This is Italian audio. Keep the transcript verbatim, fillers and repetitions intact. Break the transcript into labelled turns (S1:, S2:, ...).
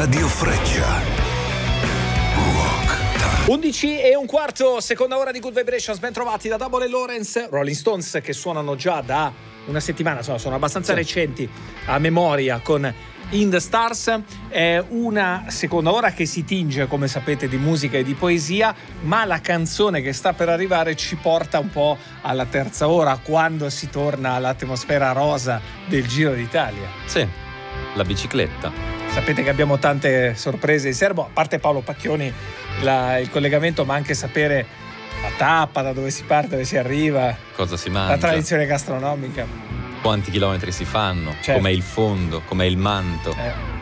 S1: Radio Freccia.
S2: undici e un quarto, seconda ora di Good Vibrations, ben trovati da Double e Lawrence, Rolling Stones, che suonano già da una settimana, insomma sono abbastanza sì. recenti a memoria con In the Stars. È una seconda ora che si tinge, come sapete, di musica e di poesia, ma la canzone che sta per arrivare ci porta un po' alla terza ora, quando si torna all'atmosfera rosa del Giro d'Italia.
S3: Sì, la bicicletta.
S2: Sapete che abbiamo tante sorprese in serbo, a parte Paolo Pacchioni la, il collegamento, ma anche sapere la tappa, da dove si parte, dove si arriva,
S3: cosa si mangia,
S2: la tradizione gastronomica,
S3: quanti chilometri si fanno,
S2: certo.
S3: com'è il fondo, com'è il manto.
S2: Eh.